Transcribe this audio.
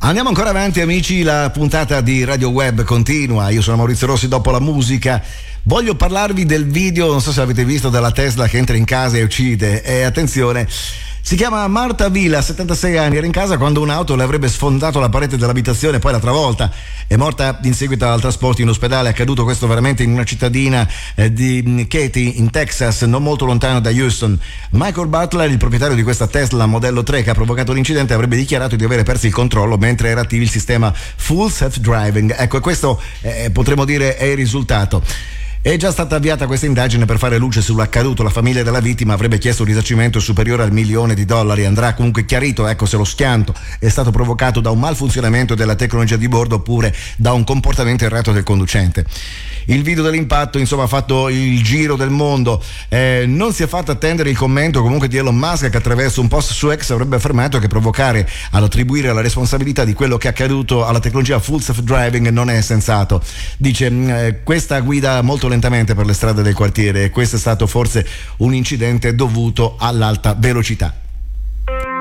Andiamo ancora avanti, amici, la puntata di Radio Web continua. Io sono Maurizio Rossi, dopo la musica voglio parlarvi del video, non so se avete visto, della Tesla che entra in casa e uccide. E attenzione, si chiama Marta Vila, 76 anni, era in casa quando un'auto le avrebbe sfondato la parete dell'abitazione, poi l'altra volta è morta in seguito al trasporto in ospedale. È accaduto questo veramente in una cittadina di Katy, in Texas, non molto lontano da Houston. Michael Butler, il proprietario di questa Tesla Modello 3 che ha provocato l'incidente, avrebbe dichiarato di avere perso il controllo mentre era attivo il sistema Full Self Driving. Ecco, e questo potremmo dire è il risultato. È già stata avviata questa indagine per fare luce sull'accaduto. La famiglia della vittima avrebbe chiesto un risarcimento superiore al $1 milione. Andrà comunque chiarito, ecco, se lo schianto è stato provocato da un malfunzionamento della tecnologia di bordo oppure da un comportamento errato del conducente. Il video dell'impatto, insomma, ha fatto il giro del mondo. Non si è fatto attendere il commento comunque di Elon Musk, che attraverso un post su X avrebbe affermato che provocare ad attribuire la responsabilità di quello che è accaduto alla tecnologia Full Self Driving non è sensato. Dice questa guida molto lentamente per le strade del quartiere e questo è stato forse un incidente dovuto all'alta velocità.